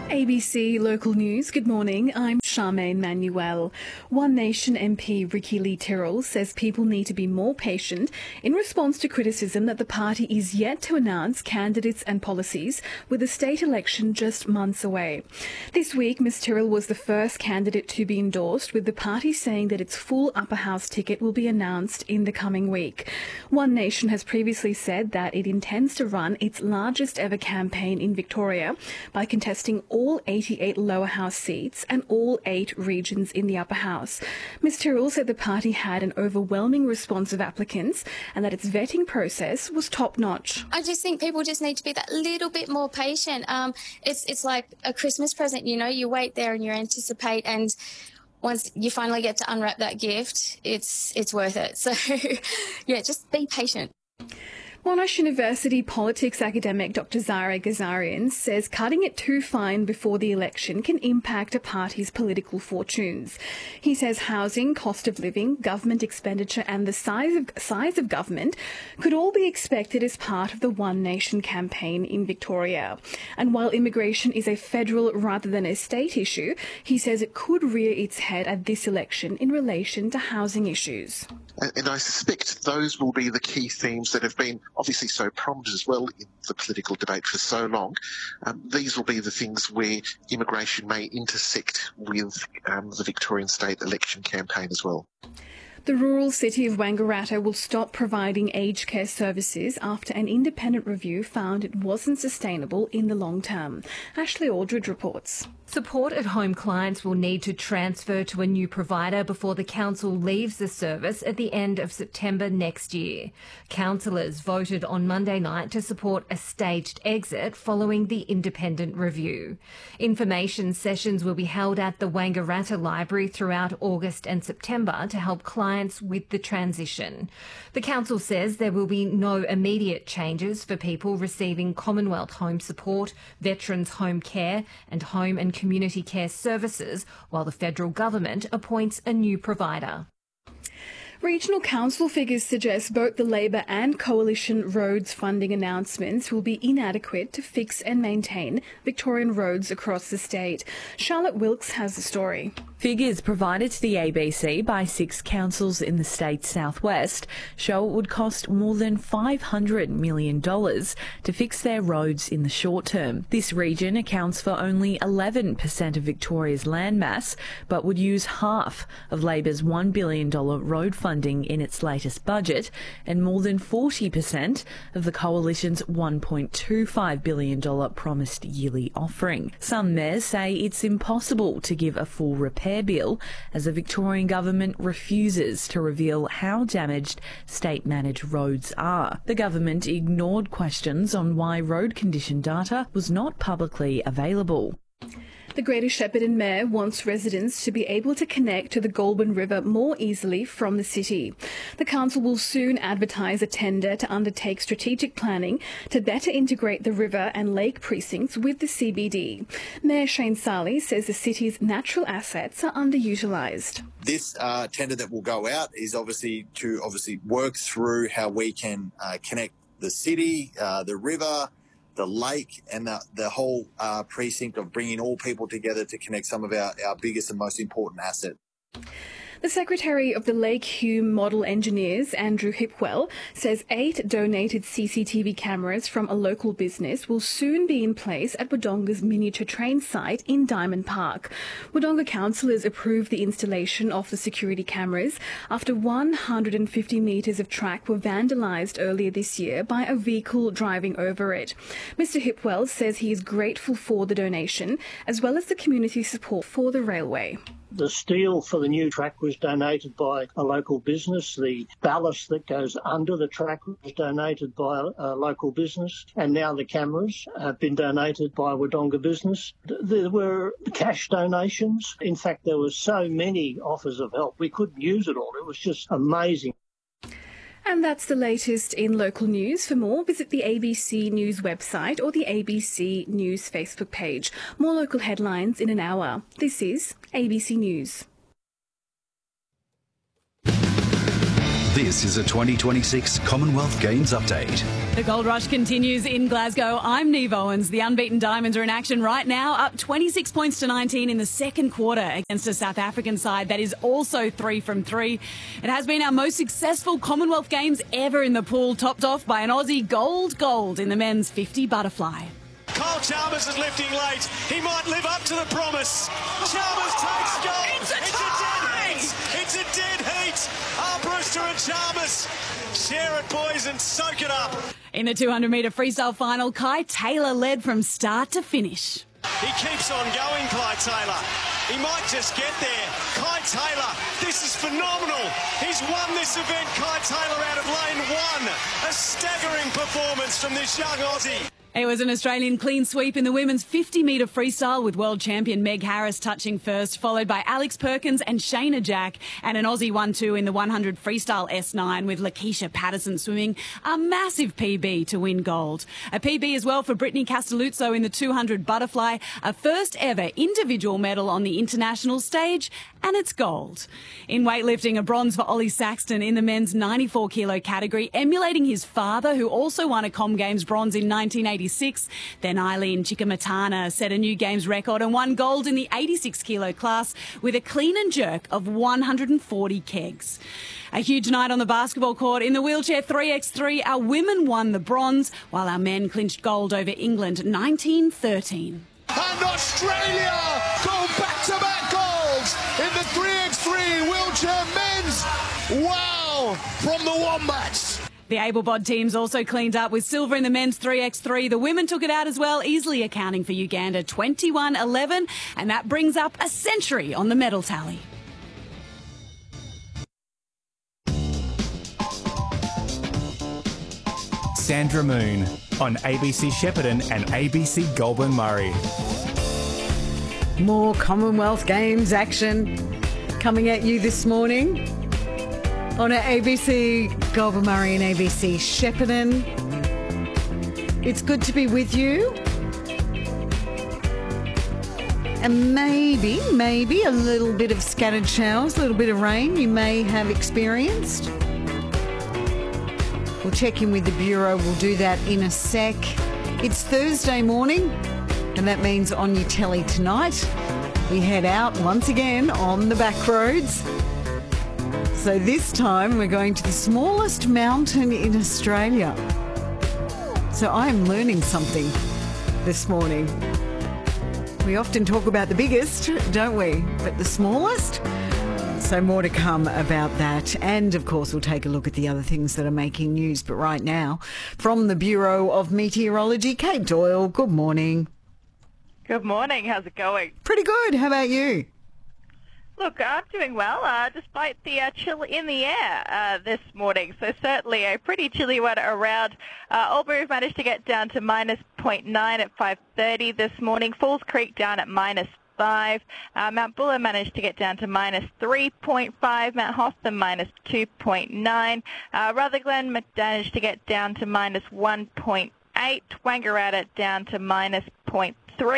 ABC Local News, good morning. I'm Charmaine Manuel. One Nation MP Ricky Lee Tyrrell says people need to be more patient in response to criticism that the party is yet to announce candidates and policies with the state election just months away. This week, Ms Tyrrell was the first candidate to be endorsed, with the party saying that its full upper house ticket will be announced in the coming week. One Nation has previously said that it intends to run its largest ever campaign in Victoria by contesting all 88 lower house seats and all 8 regions in the upper house. Ms Tyrrell said the party had an overwhelming response of applicants and that its vetting process was top-notch. I just think people just need to be that little bit more patient. It's like a Christmas present, you know, you wait there and you anticipate, and once you finally get to unwrap that gift, it's worth it. So, yeah, just be patient. Monash University politics academic Dr Zahra Ghazarian says cutting it too fine before the election can impact a party's political fortunes. He says housing, cost of living, government expenditure and the size of government could all be expected as part of the One Nation campaign in Victoria. And while immigration is a federal rather than a state issue, he says it could rear its head at this election in relation to housing issues. And I suspect those will be the key themes that have been obviously so prominent as well in the political debate for so long. These will be the things where immigration may intersect with the Victorian state election campaign as well. The rural city of Wangaratta will stop providing aged care services after an independent review found it wasn't sustainable in the long term. Ashley Aldridge reports. Support at home clients will need to transfer to a new provider before the council leaves the service at the end of September next year. Councillors voted on Monday night to support a staged exit following the independent review. Information sessions will be held at the Wangaratta Library throughout August and September to help clients with the transition. The council says there will be no immediate changes for people receiving Commonwealth Home Support, Veterans Home Care and Home and Community Care Services, while the federal government appoints a new provider. Regional council figures suggest both the Labor and Coalition roads funding announcements will be inadequate to fix and maintain Victorian roads across the state. Charlotte Wilkes has the story. Figures provided to the ABC by 6 councils in the state's southwest show it would cost more than $500 million to fix their roads in the short term. This region accounts for only 11% of Victoria's landmass, but would use half of Labor's $1 billion road funding in its latest budget and more than 40% of the Coalition's $1.25 billion promised yearly offering. Some mayors say it's impossible to give a full repair bill as the Victorian government refuses to reveal how damaged state-managed roads are. The government ignored questions on why road condition data was not publicly available. The Greater Shepparton Mayor wants residents to be able to connect to the Goulburn River more easily from the city. The council will soon advertise a tender to undertake strategic planning to better integrate the river and lake precincts with the CBD. Mayor Shane Sarley says the city's natural assets are underutilised. This tender that will go out is obviously to work through how we can connect the city, the river, the lake and the whole precinct of bringing all people together to connect some of our biggest and most important assets. The Secretary of the Lake Hume Model Engineers, Andrew Hipwell, says 8 donated CCTV cameras from a local business will soon be in place at Wodonga's miniature train site in Diamond Park. Wodonga councillors approved the installation of the security cameras after 150 metres of track were vandalised earlier this year by a vehicle driving over it. Mr Hipwell says he is grateful for the donation as well as the community support for the railway. The steel for the new track was donated by a local business. The ballast that goes under the track was donated by a local business. And now the cameras have been donated by a Wodonga business. There were cash donations. In fact, there were so many offers of help. We couldn't use it all. It was just amazing. And that's the latest in local news. For more, visit the ABC News website or the ABC News Facebook page. More local headlines in an hour. This is ABC News. This is a 2026 Commonwealth Games update. The gold rush continues in Glasgow. I'm Neve Owens. The unbeaten Diamonds are in action right now, up 26 points to 19 in the second quarter against a South African side that is also 3 from 3. It has been our most successful Commonwealth Games ever in the pool, topped off by an Aussie gold in the men's 50 butterfly. Kyle Chalmers is lifting late. He might live up to the promise. Chalmers takes gold. It's a dead heat. It's a dead heat. Brewster and Chalmers. Share it, boys, and soak it up. In the 200-metre freestyle final, Kai Taylor led from start to finish. He keeps on going, Kai Taylor. He might just get there. Kai Taylor, this is phenomenal. He's won this event, Kai Taylor, out of lane 1. A staggering performance from this young Aussie. It was an Australian clean sweep in the women's 50-metre freestyle with world champion Meg Harris touching first, followed by Alex Perkins and Shayna Jack, and an Aussie 1-2 in the 100 freestyle S9 with Lakeisha Patterson swimming a massive PB to win gold. A PB as well for Brittany Castelluzzo in the 200 butterfly, a first ever individual medal on the international stage, and it's gold. In weightlifting, a bronze for Ollie Saxton in the men's 94 kilo category, emulating his father, who also won a Com Games bronze in 1986. Then Eileen Chikamatana set a new games record and won gold in the 86 kilo class with a clean and jerk of 140 kegs. A huge night on the basketball court. In the wheelchair 3x3, our women won the bronze, while our men clinched gold over England 19-13. And Australia go back-to-back golds in the 3x3 wheelchair men's. Wow, from the Wombats. The able-bod teams also cleaned up with silver in the men's 3x3. The women took it out as well, easily accounting for Uganda 21-11, and that brings up a century on the medal tally. Sandra Moon on ABC Shepparton and ABC Goulburn Murray. More Commonwealth Games action coming at you this morning on our ABC Goulburn Murray and ABC Shepparton. It's good to be with you. And maybe a little bit of scattered showers, a little bit of rain you may have experienced. We'll check in with the Bureau. We'll do that in a sec. It's Thursday morning, and that means on your telly tonight, we head out once again on the back roads. So this time we're going to the smallest mountain in Australia. So I'm learning something this morning. We often talk about the biggest, don't we? But the smallest? So more to come about that. And of course, we'll take a look at the other things that are making news. But right now, from the Bureau of Meteorology, Kate Doyle, good morning. Good morning. How's it going? Pretty good. How about you? Look, I'm doing well, despite the chill in the air this morning. So certainly a pretty chilly one around. Albury managed to get down to minus 0.9 at 5:30 this morning. Falls Creek down at minus 5. Mount Buller managed to get down to minus 3.5. Mount Hotham minus 2.9. Rutherglen managed to get down to minus 1.8. Wangaratta down to minus 0.3.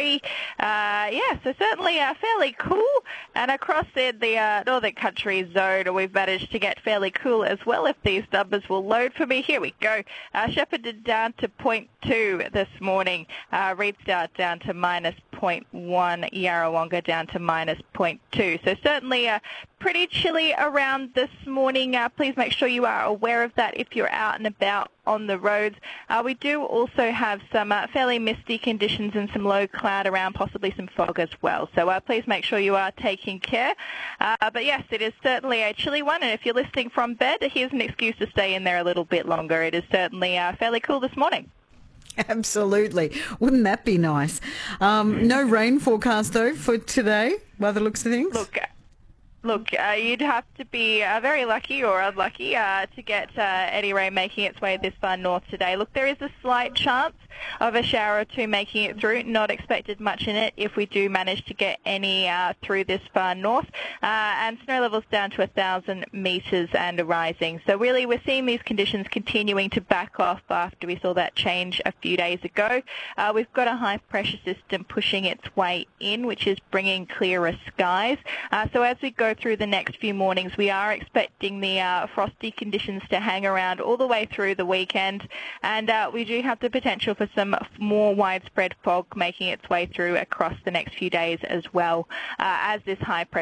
So certainly fairly cool. And across the Northern Country zone, we've managed to get fairly cool as well, if these numbers will load for me. Here we go. Shepparton down to 0.2 this morning. Reedstown down to minus 0.1. Yarrawonga down to minus 0.2. So certainly pretty chilly around this morning. Please make sure you are aware of that if you're out and about on the roads. We do also have some fairly misty conditions and some low cloud around, possibly some fog as well. So please make sure you are taking care. But yes, it is certainly a chilly one, and if you're listening from bed, here's an excuse to stay in there a little bit longer. It is certainly fairly cool this morning. Absolutely. Wouldn't that be nice? No rain forecast, though, for today, by the looks of things. Look, you'd have to be very lucky or unlucky to get any rain making its way this far north today. Look, there is a slight chance of a shower or two making it through. Not expected much in it if we do manage to get any through this far north. And snow levels down to 1,000 metres and rising. So really we're seeing these conditions continuing to back off after we saw that change a few days ago. We've got a high pressure system pushing its way in, which is bringing clearer skies. So as we go through the next few mornings, we are expecting the frosty conditions to hang around all the way through the weekend, and we do have the potential for some more widespread fog making its way through across the next few days as well, as this high pressure